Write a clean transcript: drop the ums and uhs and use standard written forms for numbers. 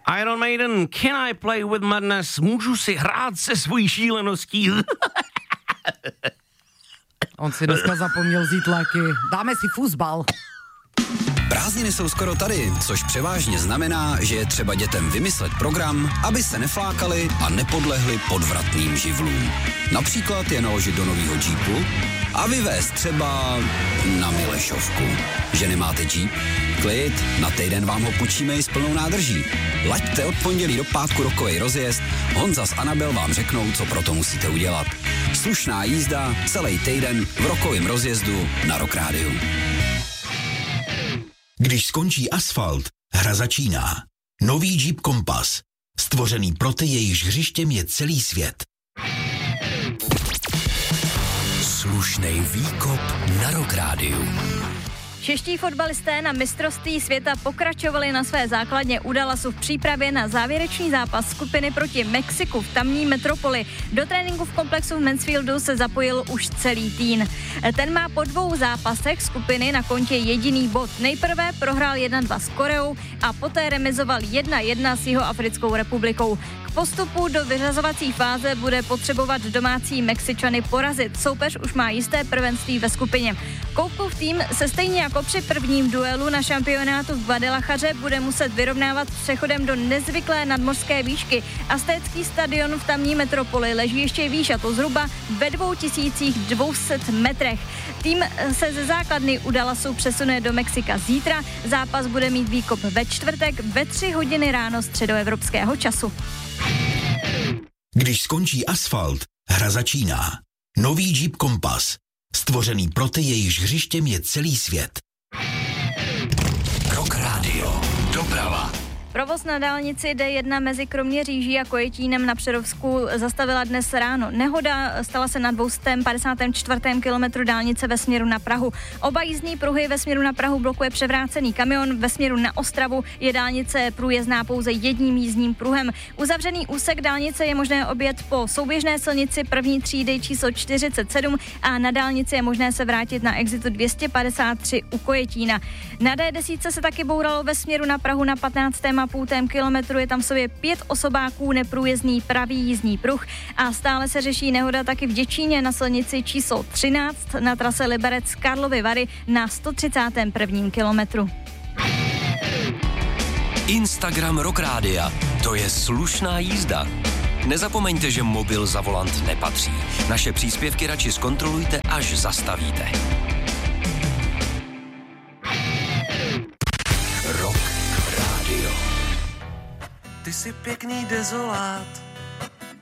Iron Maiden, Can I Play With Madness? Můžu si hrát se svojí šíleností? On si dneska zapomněl vzít léky. Dáme si fuzbal. Prázdniny jsou skoro tady, což převážně znamená, že je třeba dětem vymyslet program, aby se neflákali a nepodlehli podvratným živlům. Například je naložit do nového džípu a vyvést třeba na Milešovku. Že nemáte džíp? Klid, na týden vám ho půjčíme i s plnou nádrží. Laďte od pondělí do pátku rokovej rozjezd, Honza s Anabel vám řeknou, co pro to musíte udělat. Slušná jízda celý týden v rokovém rozjezdu na Rock Rádiu. Když skončí asfalt, hra začíná. Nový Jeep Compass. Stvořený pro ty, jejichž hřištěm je celý svět. Slušnej výkop na Rock Rádiu. Čeští fotbalisté na mistrovství světa pokračovali na své základně u Dallasu v přípravě na závěrečný zápas skupiny proti Mexiku v tamní metropoli. Do tréninku v komplexu v Mansfieldu se zapojil už celý tým. Ten má po 2 zápasech skupiny na kontě jediný bod. Nejprve prohrál 1-2 s Koreou a poté remizoval 1-1 s Jihoafrickou republikou. K postupu do vyřazovací fáze bude potřebovat domácí Mexičany porazit. Soupeř už má jisté prvenství ve skupině. Koupkův tým se stejně jako při prvním duelu na šampionátu v Guadalajaře bude muset vyrovnávat přechodem do nezvyklé nadmořské výšky. Aztécký stadion v tamní metropoli leží ještě výš, a to zhruba ve 2200 metrech. Tým se ze základny u Dallasu přesune do Mexika zítra. Zápas bude mít výkop ve čtvrtek ve 3 hodiny ráno středoevropského času. Když skončí asfalt, hra začíná. Nový Jeep Compass. Stvořený pro ty, jejichž hřištěm je celý svět. Rock Radio. Doprava. Provoz na dálnici D1 mezi Kroměříží a Kojetínem na Přerovsku zastavila dnes ráno. Nehoda stala se na 254. kilometru dálnice ve směru na Prahu. Oba jízdní pruhy ve směru na Prahu blokuje převrácený kamion, ve směru na Ostravu je dálnice průjezdná pouze jedním jízdním pruhem. Uzavřený úsek dálnice je možné objet po souběžné silnici první třídy číslo 47 a na dálnici je možné se vrátit na exitu 253 u Kojetína. Na D10 se taky bouralo ve směru na Prahu na 15,5 kilometru, je tam v sobě 5 osobáků, neprůjezdný pravý jízdní pruh a stále se řeší nehoda taky v Děčíně na silnici číslo 13 na trase Liberec Karlovy Vary na 131. kilometru. Instagram Rock Rádia, to je slušná jízda. Nezapomeňte, že mobil za volant nepatří. Naše příspěvky radši zkontrolujte, až zastavíte. Rock Radio. Ty jsi pěkný dezolát,